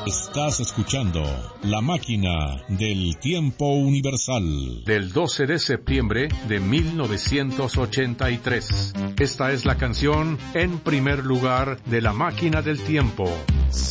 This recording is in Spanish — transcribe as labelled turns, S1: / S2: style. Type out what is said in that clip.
S1: Estás escuchando La Máquina del Tiempo Universal. Del 12 de septiembre de 1983. Esta es la canción En primer lugar de La Máquina del Tiempo.